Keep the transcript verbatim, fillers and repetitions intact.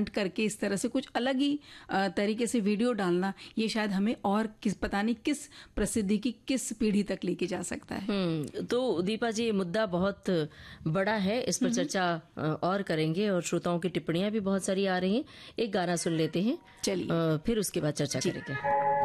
Stunt करके इस तरह से कुछ अलग ही तरीके से वीडियो डालना, ये शायद हमें और किस पता नहीं किस प्रसिद्धि की किस पीढ़ी तक लेके जा सकता है। हम्म तो दीपा जी, ये मुद्दा बहुत बड़ा है, इस पर चर्चा और करेंगे और श्रोताओं की टिप्पणियां भी बहुत सारी आ रही हैं। एक गाना सुन लेते हैं, चलिए, फिर उसके बाद चर्चा करेंगे।